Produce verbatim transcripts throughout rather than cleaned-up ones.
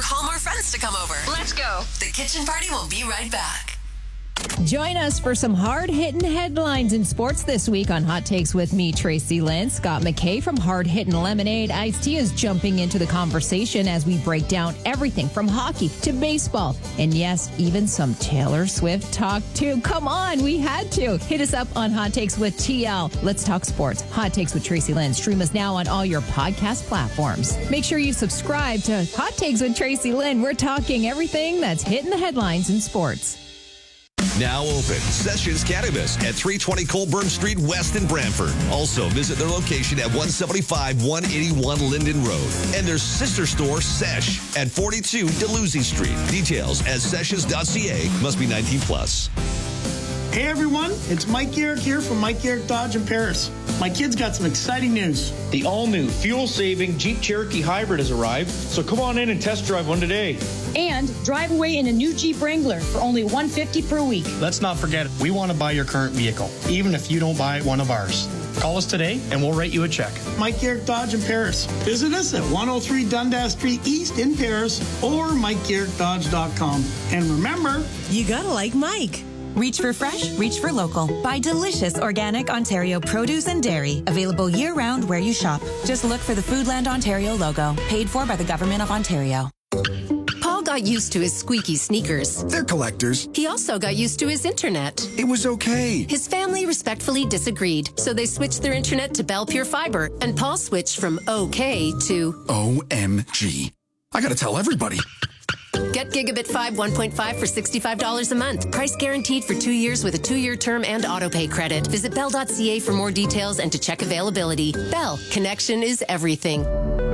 call more friends to come over. Let's go. The Kitchen Party will be right back. Join us for some hard-hitting headlines in sports this week on Hot Takes with me, Tracy Lynn. Scott McKay from Hard Hittin' Lemonade Iced Tea is jumping into the conversation as we break down everything from hockey to baseball. And yes, even some Taylor Swift talk too. Come on, we had to. Hit us up on Hot Takes with T L. Let's talk sports. Hot Takes with Tracy Lynn. Stream us now on all your podcast platforms. Make sure you subscribe to Hot Takes with Tracy Lynn. We're talking everything that's hitting the headlines in sports. Now open, Sessions Cannabis at three twenty Colburn Street West in Brantford. Also visit their location at one seventy-five, one eighty-one Linden Road. And their sister store, Sesh, at forty-two Deluzzi Street. Details at sessions dot c a. Must be nineteen plus. Hey everyone, it's Mike Garrick here from Mike Garrick Dodge in Paris. My kids got some exciting news. The all-new, fuel-saving Jeep Cherokee Hybrid has arrived, so come on in and test drive one today. And drive away in a new Jeep Wrangler for only one hundred fifty dollars per week. Let's not forget, we want to buy your current vehicle, even if you don't buy one of ours. Call us today and we'll write you a check. Mike Garrick Dodge in Paris. Visit us at one oh three Dundas Street East in Paris or mike garrick dodge dot com. And remember, you gotta like Mike. Reach for fresh, reach for local. Buy delicious organic Ontario produce and dairy. Available year-round where you shop. Just look for the Foodland Ontario logo. Paid for by the Government of Ontario. Paul got used to his squeaky sneakers. They're collectors. He also got used to his internet. It was okay. His family respectfully disagreed, so they switched their internet to Bell Pure Fiber, and Paul switched from okay to O M G. I gotta tell everybody. Get Gigabit five one point five for sixty-five dollars a month. Price guaranteed for two years with a two-year term and autopay credit. Visit bell dot c a for more details and to check availability. Bell, connection is everything.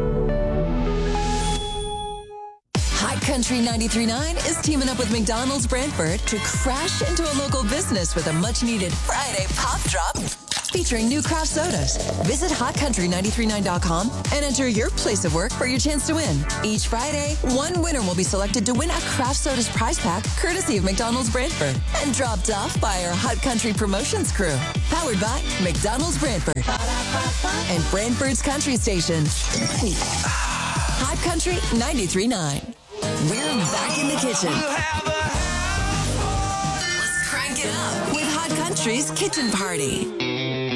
Hot Country ninety-three point nine is teaming up with McDonald's Brantford to crash into a local business with a much-needed Friday pop drop featuring new craft sodas. Visit hot country nine three nine dot com and enter your place of work for your chance to win. Each Friday, one winner will be selected to win a Craft Sodas prize pack courtesy of McDonald's Brantford and dropped off by our Hot Country Promotions crew. Powered by McDonald's Brantford and Brantford's Country Station. Hot Country ninety-three point nine. We're back in the kitchen. Let's crank it up with Hot Country's Kitchen Party.